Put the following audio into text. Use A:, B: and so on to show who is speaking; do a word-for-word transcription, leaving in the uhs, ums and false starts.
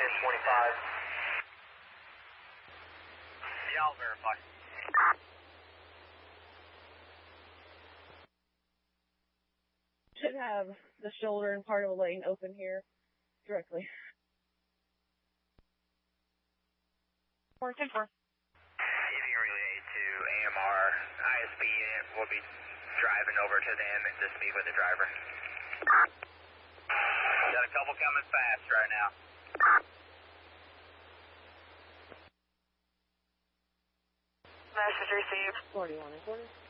A: ten twenty-five. Yeah, I'll verify.
B: Should have the shoulder and part of the lane open here directly.
C: four ten four.
A: Evening relay to A M R. I S P unit will be driving over to them to speak with the driver. Got a couple coming fast right now.
C: Message received.
B: forty-one and quarter.